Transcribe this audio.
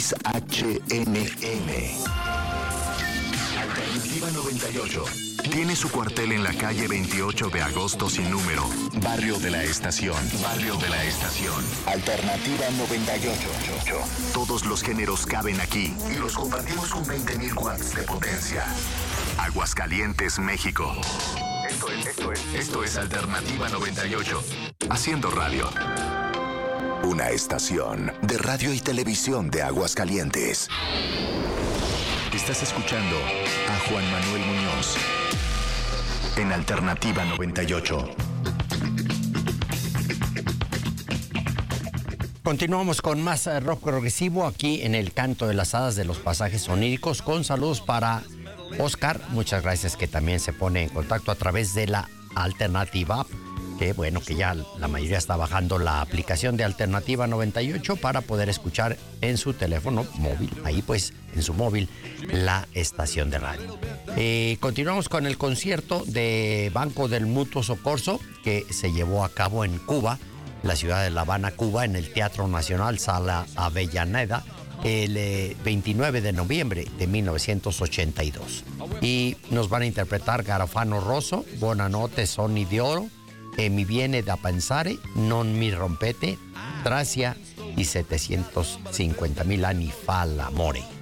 XHNN. Alternativa 98. Tiene su cuartel en la calle 28 de agosto sin número. Barrio de la Estación. Barrio de la Estación. Alternativa 98. Todos los géneros caben aquí y los compartimos con 20.000 watts de potencia. Aguascalientes, México. Esto es Alternativa 98. Haciendo radio. Una estación de radio y televisión de Aguascalientes. Estás escuchando a Juan Manuel Muñoz en Alternativa 98. Continuamos con más rock progresivo aquí en el Canto de las Hadas de los Pasajes Oníricos, con saludos para Oscar. Muchas gracias, que también se pone en contacto a través de la Alternativa App, que bueno, que ya la mayoría está bajando la aplicación de Alternativa 98 para poder escuchar en su teléfono móvil, ahí pues en su móvil, la estación de radio. Continuamos con el concierto de Banco del Mutuo Soccorso, que se llevó a cabo en Cuba, la ciudad de La Habana, Cuba, en el Teatro Nacional Sala Avellaneda, el 29 de noviembre de 1982. Y nos van a interpretar Garofano Rosso, Buonanotte Sonni di Oro, Mi viene da pensare, Non mi rompete, Tracia y 750.000 anni fa l'amore.